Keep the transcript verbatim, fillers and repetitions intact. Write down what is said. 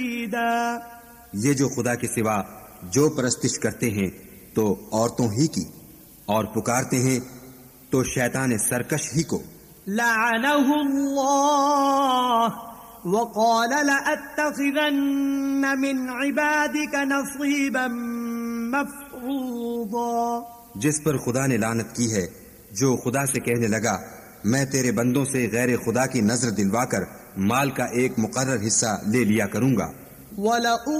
ये जो खुदा के सिवा जो परस्तिश करते हैं तो औरतों ही की, और पुकारते हैं तो शैतान सरकश ही को। लअनहुल्लाह वक़ाल लअत्तखिज़न्न मिन इबादिक नसीबन मफ़रूज़ा। जिस पर खुदा ने लानत की है, जो खुदा से कहने लगा मैं तेरे बंदों से गैर खुदा की नजर दिलवाकर माल का एक मुकर्रर हिस्सा ले लिया करूंगा।